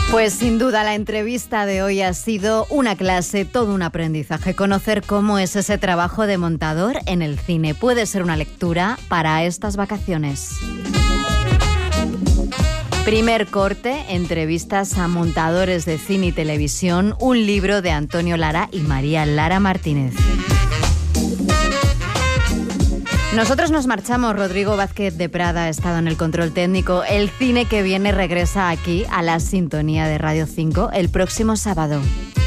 Pues sin duda la entrevista de hoy ha sido una clase, todo un aprendizaje. Conocer cómo es ese trabajo de montador en el cine puede ser una lectura para estas vacaciones. Primer corte, entrevistas a montadores de cine y televisión, un libro de Antonio Lara y María Lara Martínez. Nosotros nos marchamos. Rodrigo Vázquez de Prada ha estado en el control técnico. El cine que viene regresa aquí a la sintonía de Radio 5 el próximo sábado.